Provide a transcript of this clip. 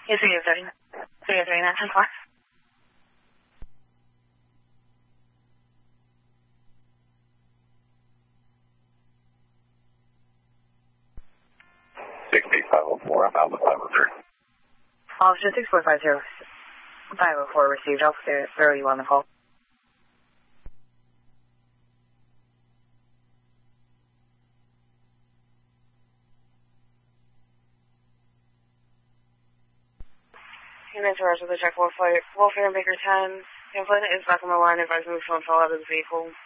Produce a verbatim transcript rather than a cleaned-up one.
Yeah, three oh three. three oh three, nine ten four. six eight five oh four, I'm Alpha five oh three. Officer six four five zero. five oh four received. Officer, where are you on the call? Unit to Rush with the check four five, Wolfram Baker ten. The employment is back on the line. Advise move phone fall out of the vehicle.